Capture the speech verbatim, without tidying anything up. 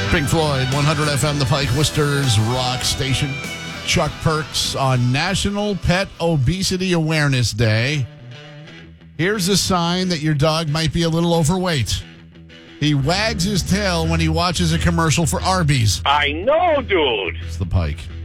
Pink Floyd, one hundred F M, The Pike, Worcester's rock station. Chuck Perks on National Pet Obesity Awareness Day. Here's a sign that your dog might be a little overweight. He wags his tail when he watches a commercial for Arby's. I know, dude. It's The Pike.